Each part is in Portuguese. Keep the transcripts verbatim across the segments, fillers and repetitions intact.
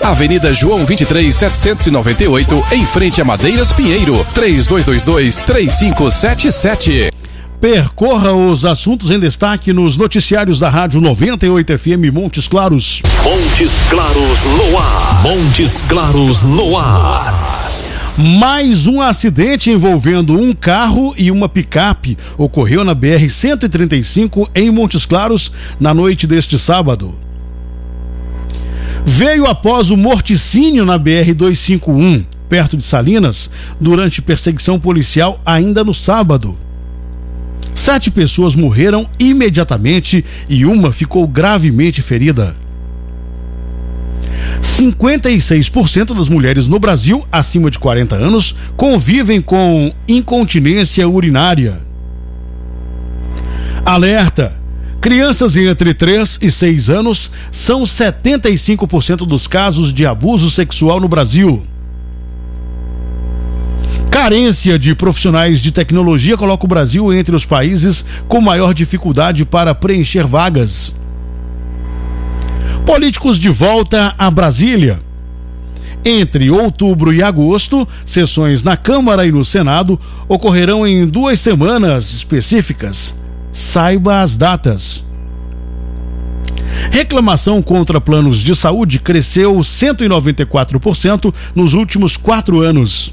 Avenida João vinte e três, setecentos e noventa e oito, em frente a Madeiras Pinheiro, três dois dois dois, três cinco sete sete. Percorra os assuntos em destaque nos noticiários da Rádio noventa e oito F M Montes Claros. Montes Claros no ar. Montes Claros no ar. Mais um acidente envolvendo um carro e uma picape ocorreu na B R cento e trinta e cinco em Montes Claros na noite deste sábado. Veio após o morticínio na B R duzentos e cinquenta e um, perto de Salinas, durante perseguição policial ainda no sábado. Sete pessoas morreram imediatamente e uma ficou gravemente ferida. cinquenta e seis por cento das mulheres no Brasil acima de quarenta anos convivem com incontinência urinária. Alerta! Crianças entre três e seis anos são setenta e cinco por cento dos casos de abuso sexual no Brasil. Carência de profissionais de tecnologia coloca o Brasil entre os países com maior dificuldade para preencher vagas. Políticos de volta a Brasília. Entre outubro e agosto, sessões na Câmara e no Senado ocorrerão em duas semanas específicas. Saiba as datas. Reclamação contra planos de saúde cresceu cento e noventa e quatro por cento nos últimos quatro anos.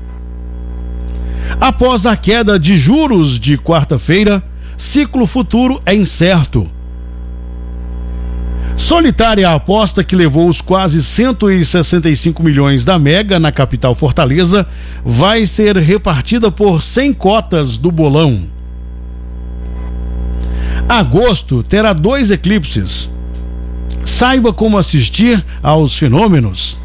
Após a queda de juros de quarta-feira, ciclo futuro é incerto. Solitária a aposta que levou os quase cento e sessenta e cinco milhões da Mega na capital Fortaleza vai ser repartida por cem cotas do bolão. Agosto terá dois eclipses. Saiba como assistir aos fenômenos.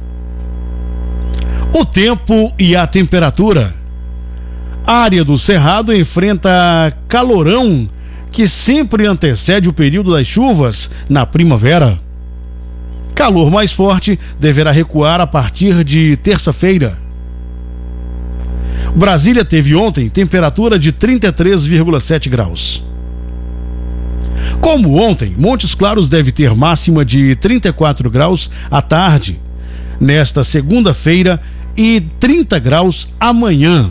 O tempo e a temperatura. A área do Cerrado enfrenta calorão que sempre antecede o período das chuvas na primavera. Calor mais forte deverá recuar a partir de terça-feira. Brasília teve ontem temperatura de trinta e três vírgula sete graus. Como ontem, Montes Claros deve ter máxima de trinta e quatro graus à tarde, nesta segunda-feira, e trinta graus amanhã.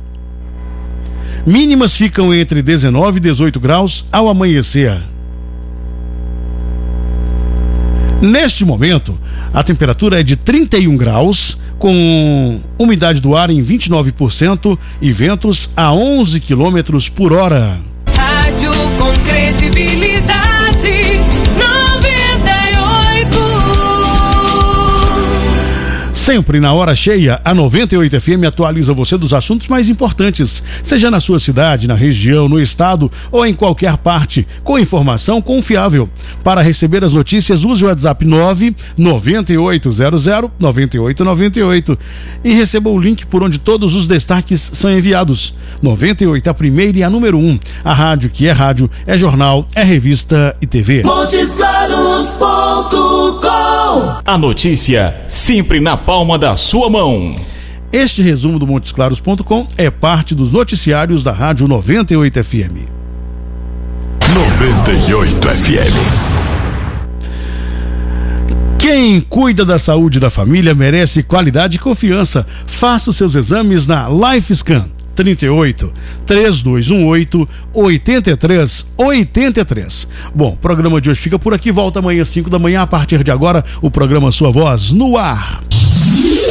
Mínimas ficam entre dezenove e dezoito graus ao amanhecer. Neste momento, a temperatura é de trinta e um graus, com umidade do ar em vinte e nove por cento e ventos a onze quilômetros por hora. Rádio com credibilidade noventa e oito. Sempre na hora cheia, a noventa e oito F M atualiza você dos assuntos mais importantes, seja na sua cidade, na região, no estado ou em qualquer parte, com informação confiável. Para receber as notícias, use o WhatsApp nove nove oito zero zero nove oito nove oito e receba o link por onde todos os destaques são enviados. noventa e oito, a primeira e a número um. A rádio que é rádio, é jornal, é revista e T V. Montes Claros ponto com. A notícia sempre na palma da sua mão. Este resumo do Montes Claros ponto com é parte dos noticiários da Rádio noventa e oito F M. noventa e oito F M. Quem cuida da saúde da família merece qualidade e confiança. Faça os seus exames na LifeScan. trinta e oito, três dois um oito, oito três oito três. Bom, o programa de hoje fica por aqui. Volta amanhã às cinco da manhã. A partir de agora, o programa Sua Voz no ar.